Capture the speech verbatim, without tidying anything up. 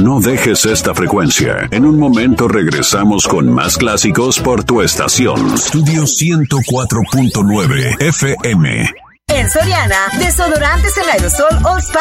No dejes esta frecuencia. En un momento regresamos con más clásicos por tu estación. Estudio ciento cuatro punto nueve F M. En Soriana, desodorantes en aerosol All Spice